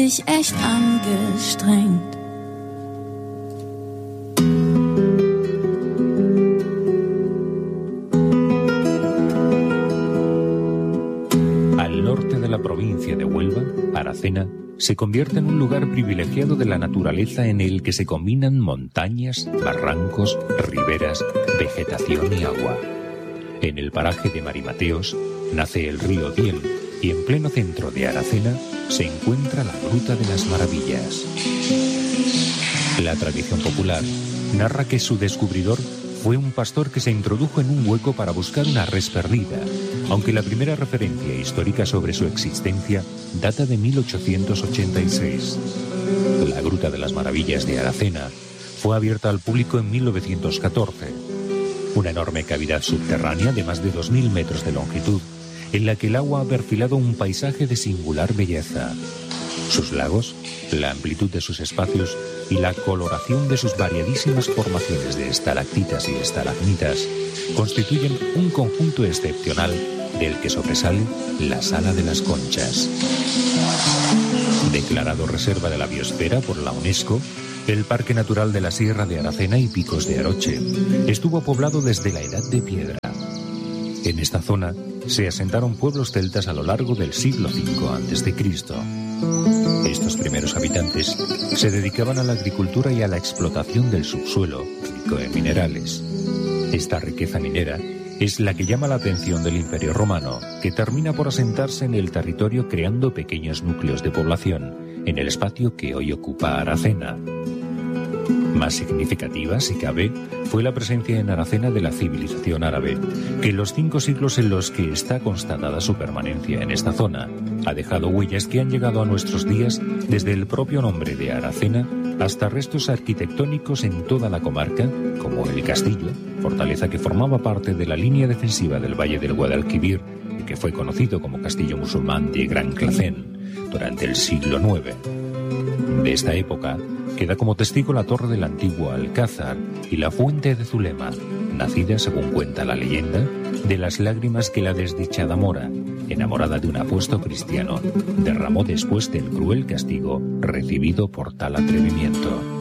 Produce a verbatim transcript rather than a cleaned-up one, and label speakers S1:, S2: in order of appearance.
S1: sich echt angestrengt.
S2: Al norte de la provincia de Huelva, Aracena se convierte en un lugar privilegiado de la naturaleza en el que se combinan montañas, barrancos, riberas, vegetación y agua. En el paraje de Marimateos nace el río Diel y en pleno centro de Aracena se encuentra la Gruta de las Maravillas. La tradición popular narra que su descubridor fue un pastor que se introdujo en un hueco para buscar una res perdida, aunque la primera referencia histórica sobre su existencia data de mil ochocientos ochenta y seis. La Gruta de las Maravillas de Aracena fue abierta al público en mil novecientos catorce. Una enorme cavidad subterránea de más de dos mil metros de longitud, en la que el agua ha perfilado un paisaje de singular belleza. Sus lagos, la amplitud de sus espacios y la coloración de sus variadísimas formaciones de estalactitas y estalagmitas constituyen un conjunto excepcional del que sobresale la Sala de las Conchas. Declarado Reserva de la Biosfera por la UNESCO, el Parque Natural de la Sierra de Aracena y Picos de Aroche estuvo poblado desde la Edad de Piedra. En esta zona se asentaron pueblos celtas a lo largo del siglo cinco antes de Cristo. Estos primeros habitantes se dedicaban a la agricultura y a la explotación del subsuelo, rico en minerales. Esta riqueza minera es la que llama la atención del Imperio Romano, que termina por asentarse en el territorio creando pequeños núcleos de población en el espacio que hoy ocupa Aracena. Más significativa, si cabe, fue la presencia en Aracena de la civilización árabe, que en los cinco siglos en los que está constatada su permanencia en esta zona, ha dejado huellas que han llegado a nuestros días desde el propio nombre de Aracena hasta restos arquitectónicos en toda la comarca, como el castillo, fortaleza que formaba parte de la línea defensiva del Valle del Guadalquivir y que fue conocido como Castillo Musulmán de Gran Clacén durante el siglo nueve. De esta época queda como testigo la torre del antiguo Alcázar y la fuente de Zulema, nacida, según cuenta la leyenda, de las lágrimas que la desdichada mora, enamorada de un apuesto cristiano, derramó después del cruel castigo recibido por tal atrevimiento.